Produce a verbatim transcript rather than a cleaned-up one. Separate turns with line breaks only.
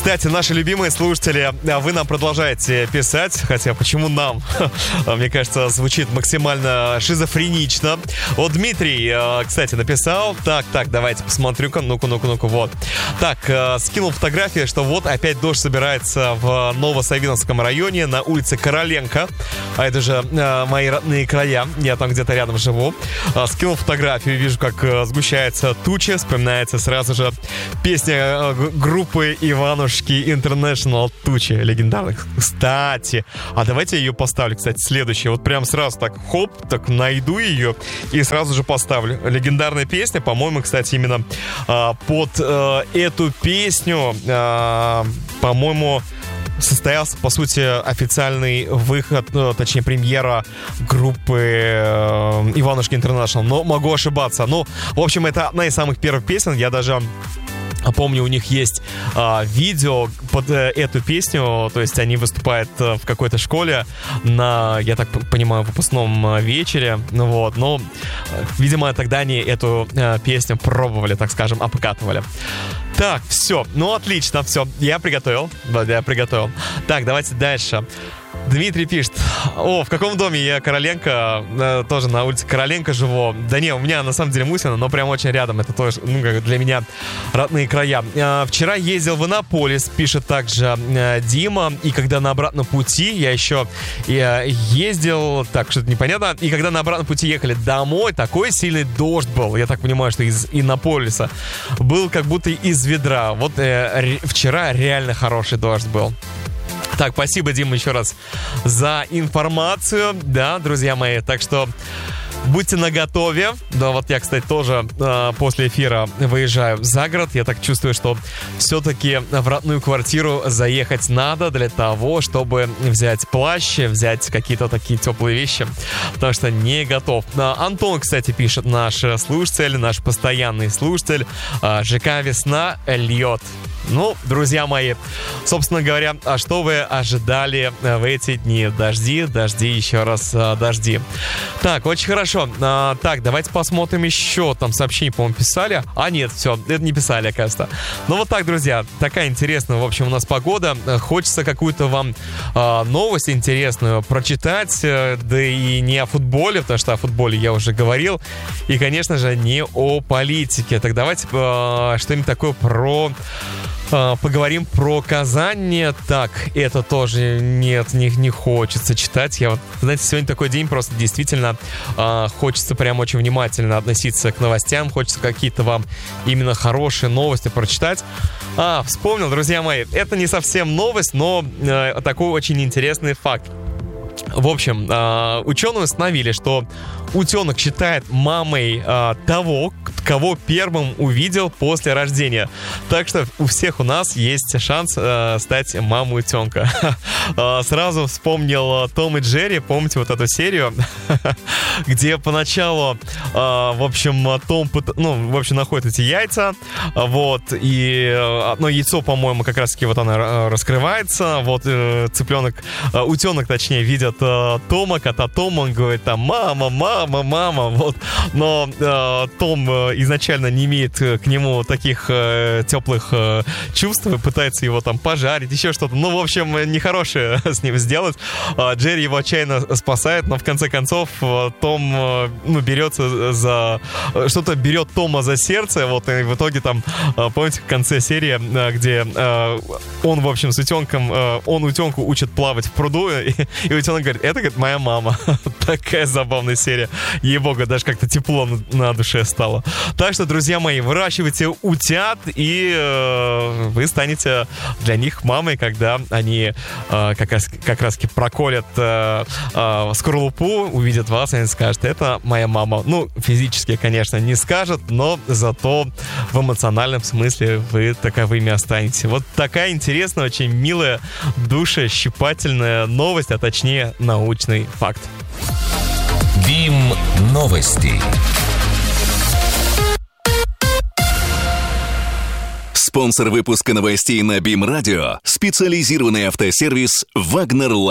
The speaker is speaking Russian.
Кстати, наши любимые слушатели, вы нам продолжаете писать, хотя почему нам? Мне кажется, звучит максимально шизофренично. Вот Дмитрий, кстати, написал, так, так, давайте посмотрю-ка, ну-ка, ну-ка, ну-ка, вот. Так, скинул фотографию, что вот опять дождь собирается в Новосавиновском районе на улице Короленко, а это же мои родные края, я там где-то рядом живу. Скинул фотографию, вижу, как сгущается туча, вспоминается сразу же песня группы Иванушки International «Тучи» легендарных. Кстати, а давайте я ее поставлю, кстати, следующая. Вот прям сразу так, хоп, так найду ее и сразу же поставлю. Легендарная песня, по-моему, кстати, именно а, под а, эту песню, а, по-моему, состоялся, по сути, официальный выход, ну, точнее, премьера группы э, Иванушки International. Но могу ошибаться. Ну, в общем, это одна из самых первых песен. Я даже... Помню, у них есть а, видео под э, эту песню, то есть они выступают э, в какой-то школе на, я так понимаю, выпускном э, вечере, ну вот, но, э, видимо, тогда они эту э, песню пробовали, так скажем, обкатывали. Так, все, ну отлично, все, я приготовил, да, я приготовил. Так, давайте дальше. Дмитрий пишет: о, в каком доме? Я Короленко, э, тоже на улице Короленко живу. Да не, у меня на самом деле Мусина, но прям очень рядом. Это тоже, ну, как для меня родные края. Э, вчера ездил в Иннополис, пишет также э, Дима. И когда на обратном пути, я еще э, ездил, так, что-то непонятно. И когда на обратном пути ехали домой, такой сильный дождь был. Я так понимаю, что из Иннополиса. Был как будто из ведра. Вот э, ре, вчера реально хороший дождь был. Так, спасибо, Дима, еще раз за информацию, да, друзья мои, так что будьте наготове. Да, вот я, кстати, тоже э, после эфира выезжаю за город. Я так чувствую, что все-таки в родную квартиру заехать надо для того, чтобы взять плащ, взять какие-то такие теплые вещи, потому что не готов. А, Антон, кстати, пишет, наш слушатель, наш постоянный слушатель, э, ЖК «Весна» льет. Ну, друзья мои, собственно говоря, а что вы ожидали в эти дни? Дожди, дожди, еще раз дожди. Так, очень хорошо. А, так, давайте посмотрим еще. Там сообщение, по-моему, писали. А, нет, все, это не писали, оказывается. Ну, вот так, друзья, такая интересная, в общем, у нас погода. Хочется какую-то вам а, новость интересную прочитать. Да и не о футболе, потому что о футболе я уже говорил. И, конечно же, не о политике. Так давайте а, что-нибудь такое про... Поговорим про Казань. Так, это тоже нет, не, не хочется читать. Я вот, знаете, сегодня такой день, просто действительно э, хочется прям очень внимательно относиться к новостям. Хочется какие-то вам именно хорошие новости прочитать. А, вспомнил, друзья мои, это не совсем новость, но э, такой очень интересный факт. В общем, э, ученые установили, что утенок считает мамой э, того, кого первым увидел после рождения. Так что у всех у нас есть шанс э, стать мамой утенка. э, сразу вспомнил Том и Джерри. Помните вот эту серию, где поначалу, э, в общем, Том, ну, в общем, находит эти яйца, вот, и одно яйцо, по-моему, как раз-таки вот оно раскрывается, вот, э, цыпленок, э, утенок, точнее, видит э, Тома, кота Тома, он говорит там: мама, мама, мама, вот, но э, Том э, изначально не имеет к нему таких э, теплых э, чувств, пытается его там пожарить, еще что-то, ну, в общем, нехорошее с ним сделать. э, Джерри его отчаянно спасает, но в конце концов э, Том, э, ну, берется за, что-то берет Тома за сердце, вот, и в итоге там, э, помните, в конце серии, э, где э, он, в общем, с утенком, э, он утенку учит плавать в пруду, и, и утенок говорит: это, говорит, моя мама. Такая забавная серия. Ей-богу, даже как-то тепло на, на душе стало. Так что, друзья мои, выращивайте утят, и э, вы станете для них мамой, когда они э, как раз, как раз-таки проколят э, э, скорлупу, увидят вас, и они скажут: это моя мама. Ну, физически, конечно, не скажут, но зато в эмоциональном смысле вы таковыми останетесь. Вот такая интересная, очень милая, душещипательная новость, а точнее научный факт.
БИМ новости. Спонсор выпуска новостей на БИМ Радио — специализированный автосервис «Вагнер Лайн».